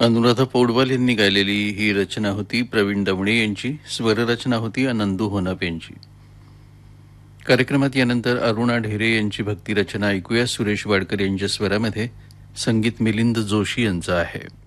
अनुराधा पौडवाल यांनी गायलेली ही रचना होती प्रवीण दवणे यांची. स्वररचना होती आनंदू होनाप यांची. कार्यक्रमात यानंतर अरुणा ढेरे यांची भक्तिरचना ऐकूया. सुरेश वाडकर यांच्या स्वरामध्ये संगीत मिलिंद जोशी यांचं आहे.